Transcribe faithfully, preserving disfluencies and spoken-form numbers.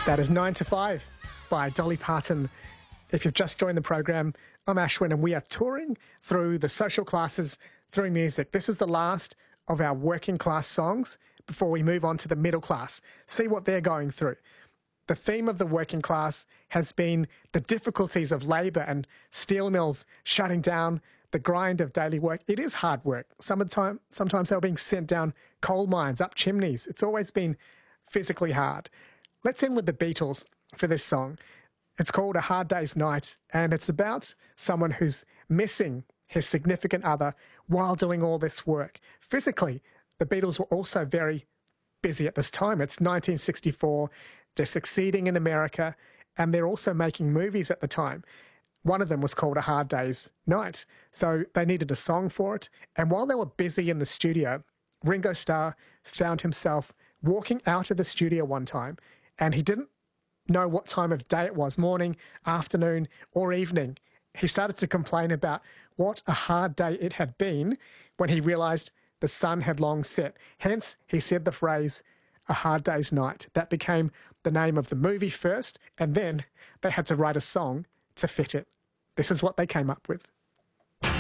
That is nine to five by Dolly Parton. If you've just joined the program, I'm Ashwin and we are touring through the social classes through music. This is the last of our working class songs before we move on to the middle class. See what they're going through. The theme of the working class has been the difficulties of labour and steel mills shutting down, the grind of daily work. It is hard work. Sometimes, sometimes they're being sent down coal mines, up chimneys. It's always been physically hard. Let's end with the Beatles for this song. It's called A Hard Day's Night, and it's about someone who's missing his significant other while doing all this work. Physically, the Beatles were also very busy at this time. It's nineteen sixty-four. They're succeeding in America, and they're also making movies at the time. One of them was called A Hard Day's Night. So they needed a song for it. And while they were busy in the studio, Ringo Starr found himself walking out of the studio one time, and he didn't know what time of day it was, morning, afternoon, or evening. He started to complain about what a hard day it had been when he realised the sun had long set. Hence, he said the phrase, A Hard Day's Night. That became the name of the movie first, and then they had to write a song to fit it. This is what they came up with.